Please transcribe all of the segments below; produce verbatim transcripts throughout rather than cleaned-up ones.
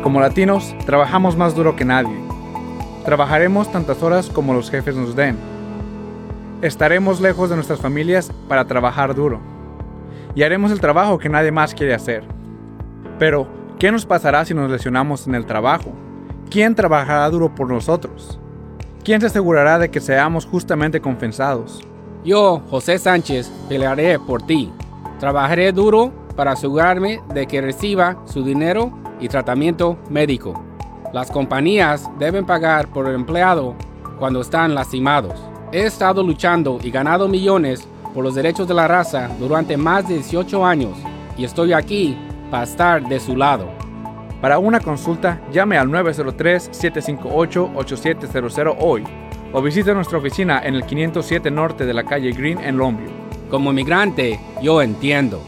Como latinos, trabajamos más duro que nadie. Trabajaremos tantas horas como los jefes nos den. Estaremos lejos de nuestras familias para trabajar duro. Y haremos el trabajo que nadie más quiere hacer. Pero, ¿qué nos pasará si nos lesionamos en el trabajo? ¿Quién trabajará duro por nosotros? ¿Quién se asegurará de que seamos justamente compensados? Yo, José Sánchez, pelearé por ti. Trabajaré duro para asegurarme de que reciba su dinero y tratamiento médico. Las compañías deben pagar por el empleado cuando están lastimados. He estado luchando y ganado millones por los derechos de la raza durante más de dieciocho años y estoy aquí para estar de su lado. Para una consulta, llame al nueve cero tres, siete cinco ocho, ocho siete cero cero hoy o visite nuestra oficina en el quinientos siete Norte de la calle Green en Longview. Como inmigrante, yo entiendo.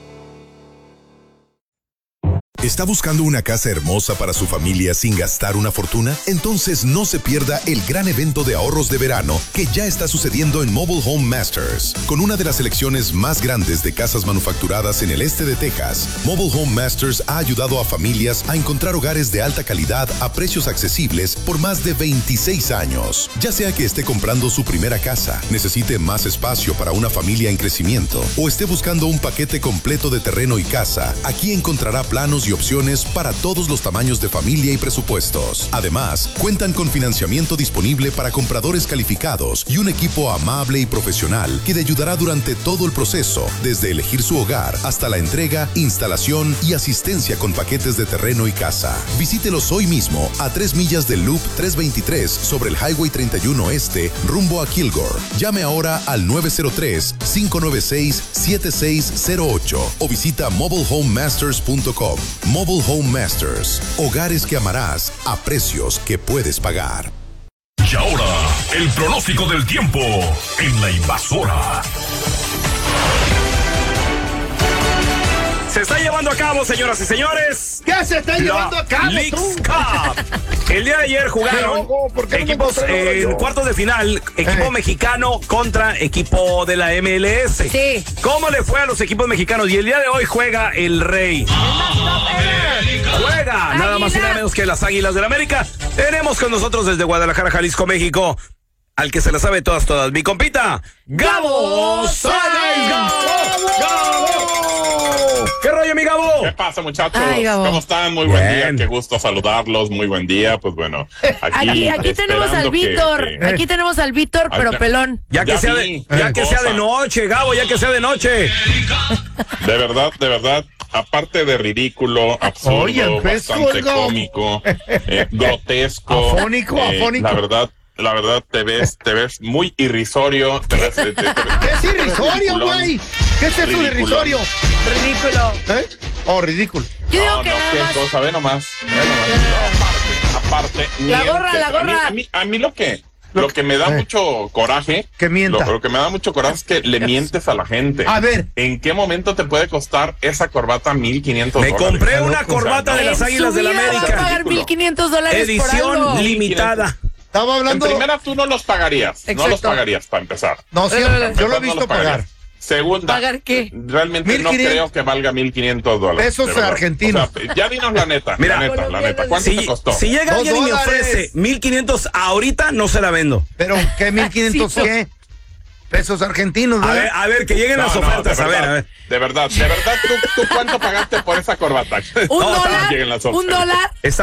¿Está buscando una casa hermosa para su familia sin gastar una fortuna? Entonces no se pierda el gran evento de ahorros de verano que ya está sucediendo en Mobile Home Masters. Con una de las selecciones más grandes de casas manufacturadas en el este de Texas, Mobile Home Masters ha ayudado a familias a encontrar hogares de alta calidad a precios accesibles por más de veintiséis años. Ya sea que esté comprando su primera casa, necesite más espacio para una familia en crecimiento o esté buscando un paquete completo de terreno y casa, aquí encontrará planos y opciones para todos los tamaños de familia y presupuestos. Además, cuentan con financiamiento disponible para compradores calificados y un equipo amable y profesional que le ayudará durante todo el proceso, desde elegir su hogar hasta la entrega, instalación y asistencia con paquetes de terreno y casa. Visítelos hoy mismo a tres millas del Loop trescientos veintitrés sobre el Highway treinta y uno Este, rumbo a Kilgore. Llame ahora al nueve cero tres, cinco nueve seis, siete seis cero ocho o visita mobile home masters punto com. Mobile Home Masters. Hogares que amarás a precios que puedes pagar. Y ahora, el pronóstico del tiempo en La Invasora. Se está llevando a cabo, señoras y señores. ¿Qué se está llevando a cabo, Leagues tú? Cup. El día de ayer jugaron Ojo, ¿por qué no me equipos mostré en yo? cuartos de final, equipo Eh. mexicano contra equipo de la M L S. Sí. ¿Cómo le fue a los equipos mexicanos? Y el día de hoy juega el Rey. Juega nada más y nada menos que las Águilas del América. Tenemos con nosotros desde Guadalajara, Jalisco, México, al que se la sabe todas, todas. Mi compita, Gabo Sáenz. ¡Gabo! ¡Gabo! ¿Qué rollo, mi Gabo? ¿Qué pasa, muchachos? Ay, Gabo. ¿Cómo están? Muy buen Bien. día. Qué gusto saludarlos. Muy buen día. Pues bueno, aquí, Aquí, aquí tenemos al esperando que- Víctor. que- Aquí tenemos al Víctor, pero Ahorita- pelón. Ya que Ya sea vi, de, ya eh, que sea cosa. de noche, Gabo, ya que sea de noche. De verdad, de verdad, aparte de ridículo, absurdo, Oye, empezó bastante el Gabo. cómico, eh, grotesco. Afónico, eh, afónico. La verdad, la verdad, te ves, te ves muy irrisorio. Te ves, te- te- te- ¿Qué es irrisorio, ridiculón. güey? ¿Qué es eso de Ridiculón. irrisorio? Ridículo. ¿Eh? Oh, ridículo. Yo digo No, que no, nada qué más. cosa, ve nomás. Ve nomás. Aparte, aparte. La mientes. gorra, la A mí- gorra. A mí, a mí lo que, lo que me da Eh. mucho coraje. Que mienta. Lo, lo que me da mucho coraje es que le mientes a la gente. A ver. ¿En qué momento te puede costar esa corbata mil quinientos Me dólares? compré una loco. corbata de En las su Águilas del vida vas a América. pagar Ridículo. mil quinientos dólares por Edición algo. limitada. Estaba En hablando. primera, tú no los pagarías. No Exacto. los pagarías, para empezar. No, sí, Eh, yo lo he Empezar, no visto los pagar. pagarías. Segunda. ¿Pagar qué? Realmente mil no quinientos creo que valga mil quinientos dólares. Pesos de verdad. argentinos. O sea, ya dinos la neta. Mira, la neta, la neta. ¿Cuánto Si, te costó? si llega Dos alguien y me dólares. ofrece mil quinientos ahorita, no se la vendo. Pero, ¿qué mil quinientos Sí, no. qué? Pesos argentinos, A ¿verdad? ver, a ver, que lleguen No, las no, ofertas. de A ver, verdad, a ver. De verdad, de verdad, ¿tú, tú cuánto pagaste por esa corbata? Un No, dólar. lleguen las Un ofertas. dólar. Está